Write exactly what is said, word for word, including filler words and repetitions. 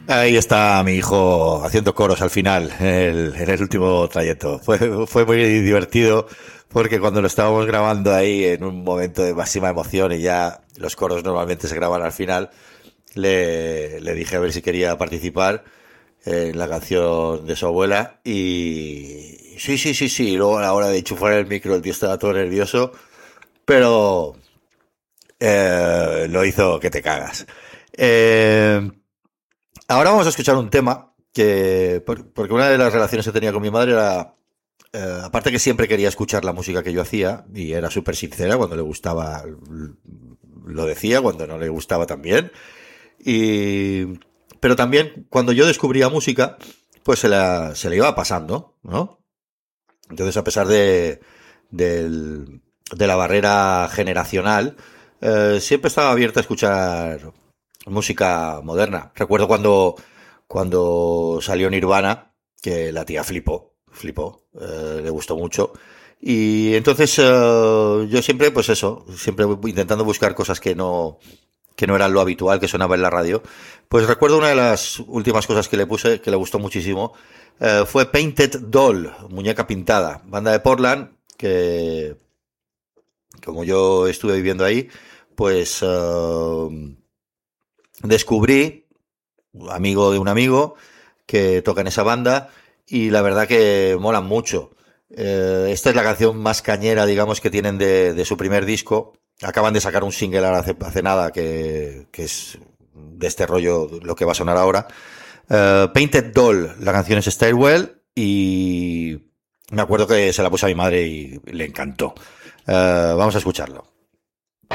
Ahí está mi hijo haciendo coros al final, en el, en el último trayecto. Fue, fue muy divertido porque cuando lo estábamos grabando ahí en un momento de máxima emoción y ya los coros normalmente se graban al final, le, le dije a ver si quería participar en la canción de su abuela y sí, sí, sí, sí. Y luego a la hora de enchufar el micro el tío estaba todo nervioso, pero eh, lo hizo que te cagas. Eh, Ahora vamos a escuchar un tema que, porque una de las relaciones que tenía con mi madre era, eh, aparte que siempre quería escuchar la música que yo hacía y era súper sincera, cuando le gustaba lo decía, cuando no le gustaba también. Y, pero también cuando yo descubría música, pues se la, se la iba pasando, ¿no? Entonces, a pesar de, del- de la barrera generacional, eh, siempre estaba abierta a escuchar música moderna. Recuerdo cuando, cuando salió Nirvana, que la tía flipó, flipó, eh, le gustó mucho. Y entonces eh, yo siempre, pues eso, siempre intentando buscar cosas que no, que no eran lo habitual que sonaba en la radio. Pues recuerdo una de las últimas cosas que le puse, que le gustó muchísimo, eh, fue Painted Doll, muñeca pintada, banda de Portland, que como yo estuve viviendo ahí, pues eh, descubrí, amigo de un amigo, que toca en esa banda y la verdad que molan mucho. Eh, esta es la canción más cañera, digamos, que tienen de, de su primer disco. Acaban de sacar un single ahora hace, hace nada que, que es de este rollo lo que va a sonar ahora. Eh, Painted Doll, la canción es Stairwell y me acuerdo que se la puse a mi madre y le encantó. Eh, vamos a escucharlo.